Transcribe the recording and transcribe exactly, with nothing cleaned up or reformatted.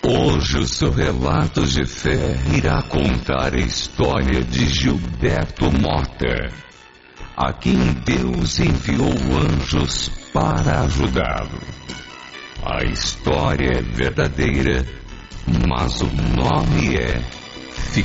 Hoje o seu relato de fé irá contar a história de Gilberto Mota, a quem Deus enviou anjos para ajudá-lo. A história é verdadeira, mas o nome é